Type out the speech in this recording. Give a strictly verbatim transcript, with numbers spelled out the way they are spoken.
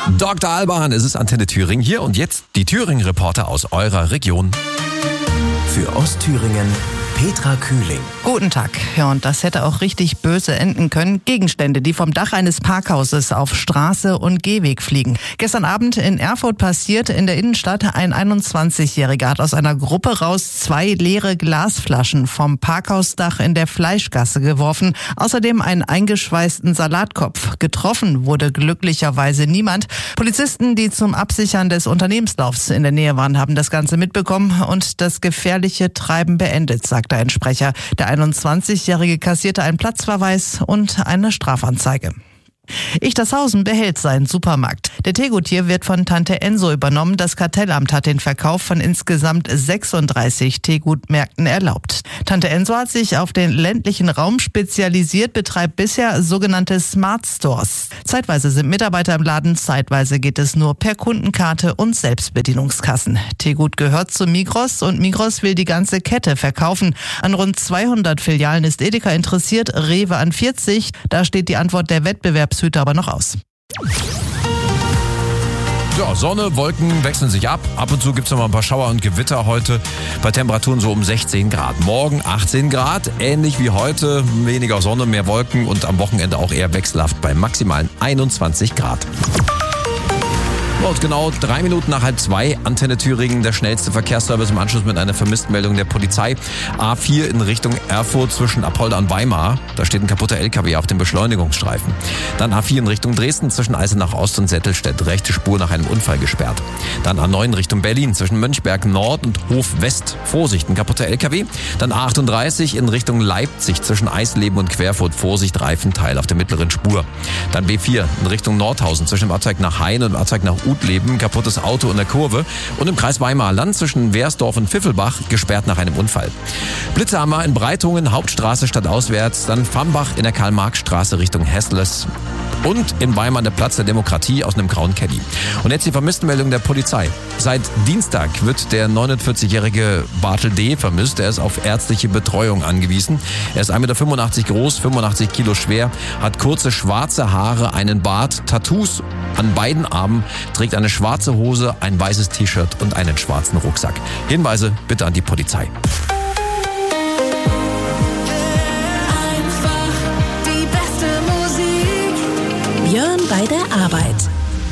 Doktor Alban, es ist Antenne Thüringen hier und jetzt die Thüringen-Reporter aus eurer Region. Für Ostthüringen Petra Kühling. Guten Tag. Ja, und das hätte auch richtig böse enden können. Gegenstände, die vom Dach eines Parkhauses auf Straße und Gehweg fliegen. Gestern Abend in Erfurt passiert in der Innenstadt. Ein einundzwanzigjähriger hat aus einer Gruppe raus zwei leere Glasflaschen vom Parkhausdach in der Fleischgasse geworfen. Außerdem einen eingeschweißten Salatkopf. Getroffen wurde glücklicherweise niemand. Polizisten, die zum Absichern des Unternehmenslaufs in der Nähe waren, haben das Ganze mitbekommen und das gefährliche Treiben beendet, sagt ein Sprecher. Der einundzwanzigjährige kassierte einen Platzverweis und eine Strafanzeige. Ichtershausen behält seinen Supermarkt. Der Tegut-Tier wird von Tante Enso übernommen. Das Kartellamt hat den Verkauf von insgesamt sechsunddreißig Tegut-Märkten erlaubt. Tante Enso hat sich auf den ländlichen Raum spezialisiert, betreibt bisher sogenannte Smart Stores. Zeitweise sind Mitarbeiter im Laden, zeitweise geht es nur per Kundenkarte und Selbstbedienungskassen. Tegut gehört zu Migros und Migros will die ganze Kette verkaufen. An rund zweihundert Filialen ist Edeka interessiert, Rewe an vierzig. Da steht die Antwort der Wettbewerbshüter aber noch aus. Ja, Sonne, Wolken wechseln sich ab. Ab und zu gibt es noch mal ein paar Schauer und Gewitter heute. Bei Temperaturen so um sechzehn Grad. Morgen achtzehn Grad, ähnlich wie heute. Weniger Sonne, mehr Wolken und am Wochenende auch eher wechselhaft bei maximalen einundzwanzig Grad. Und genau drei Minuten nach halb zwei, Antenne Thüringen, der schnellste Verkehrsservice im Anschluss mit einer Vermisstenmeldung der Polizei. A vier in Richtung Erfurt zwischen Apolda und Weimar. Da steht ein kaputter L K W auf dem Beschleunigungsstreifen. Dann A vier in Richtung Dresden zwischen Eisenach Ost und Settelstedt. Rechte Spur nach einem Unfall gesperrt. Dann A neun Richtung Berlin zwischen Mönchberg Nord und Hof West. Vorsicht, ein kaputter L K W. Dann A achtunddreißig in Richtung Leipzig zwischen Eisleben und Querfurt. Vorsicht, Reifenteil auf der mittleren Spur. Dann B vier in Richtung Nordhausen zwischen dem Abzweig nach Hain und dem Abzweig nach Utleben, kaputtes Auto in der Kurve und im Kreis Weimarer Land zwischen Wehrsdorf und Pfiffelbach gesperrt nach einem Unfall. Blitzhammer in Breitungen, Hauptstraße stadtauswärts, dann Fambach in der Karl-Marx-Straße Richtung Hessles und in Weimar der Platz der Demokratie aus einem grauen Caddy. Und jetzt die Vermisstenmeldung der Polizei. Seit Dienstag wird der neunundvierzigjährige Bartel D. vermisst. Er ist auf ärztliche Betreuung angewiesen. Er ist ein Meter fünfundachtzig groß, fünfundachtzig Kilo schwer, hat kurze schwarze Haare, einen Bart, Tattoos an beiden Armen, trägt eine schwarze Hose, ein weißes T-Shirt und einen schwarzen Rucksack. Hinweise bitte an die Polizei. Björn bei der Arbeit.